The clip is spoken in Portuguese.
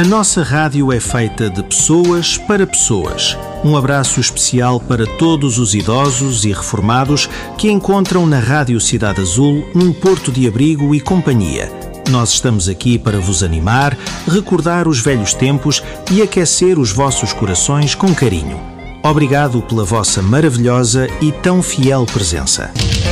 A nossa rádio é feita de pessoas para pessoas. Um abraço especial para todos os idosos e reformados que encontram na Rádio Cidade Azul um porto de abrigo e companhia. Nós estamos aqui para vos animar, recordar os velhos tempos e aquecer os vossos corações com carinho. Obrigado pela vossa maravilhosa e tão fiel presença.